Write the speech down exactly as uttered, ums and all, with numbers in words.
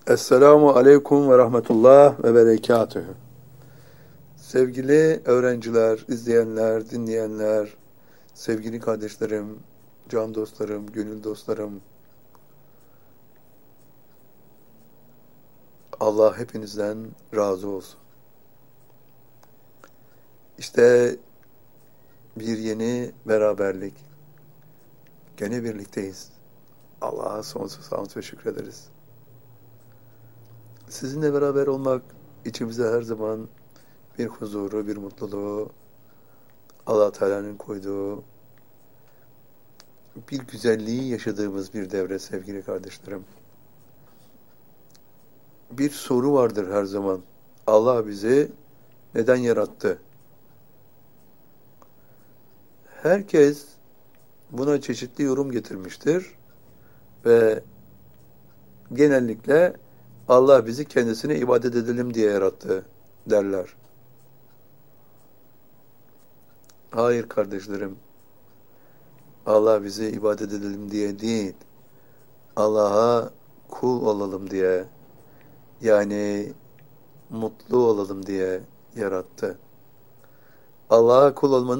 Esselamu Aleyküm ve Rahmetullah ve Berekatühü. Sevgili öğrenciler, izleyenler, dinleyenler, sevgili kardeşlerim, can dostlarım, gönül dostlarım, Allah hepinizden razı olsun. İşte bir yeni beraberlik. Gene birlikteyiz. Allah'a sonsuz hamd ve şükrederiz. Sizinle beraber olmak içimize her zaman bir huzuru, bir mutluluğu, Allah Teala'nın koyduğu bir güzelliği yaşadığımız bir devre sevgili kardeşlerim. Bir soru vardır her zaman. Allah bizi neden yarattı? Herkes buna çeşitli yorum getirmiştir ve genellikle Allah bizi kendisine ibadet edelim diye yarattı derler. Hayır kardeşlerim. Allah bizi ibadet edelim diye değil, Allah'a kul olalım diye, yani mutlu olalım diye yarattı. Allah'a kul olmanın